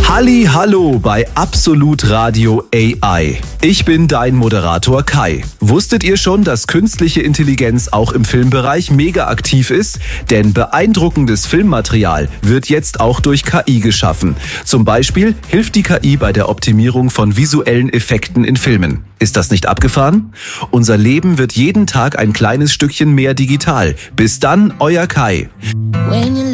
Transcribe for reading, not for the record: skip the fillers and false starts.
Halli, hallo bei Absolut Radio AI. Ich bin dein Moderator Kai. Wusstet ihr schon, dass künstliche Intelligenz auch im Filmbereich mega aktiv ist? Denn beeindruckendes Filmmaterial wird jetzt auch durch KI geschaffen. Zum Beispiel hilft die KI bei der Optimierung von visuellen Effekten in Filmen. Ist das nicht abgefahren? Unser Leben wird jeden Tag ein kleines Stückchen mehr digital. Bis dann, euer Kai.